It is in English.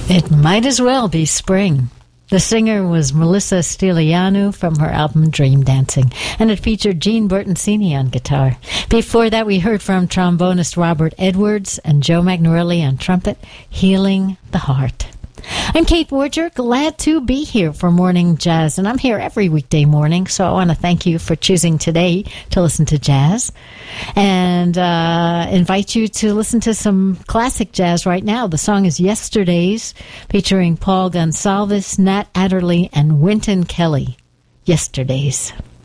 It might as well be spring. The singer was Melissa Stilianu from her album Dream Dancing, and it featured Gene Bertoncini on guitar. Before that, we heard from trombonist Robert Edwards and Joe Magnarelli on trumpet, Healing the Heart. I'm Kate Warger, glad to be here for Morning Jazz, and I'm here every weekday morning, so I want to thank you for choosing today to listen to jazz, and invite you to listen to some classic jazz right now. The song is Yesterdays, featuring Paul Gonsalves, Nat Adderley, and Wynton Kelly. Yesterdays.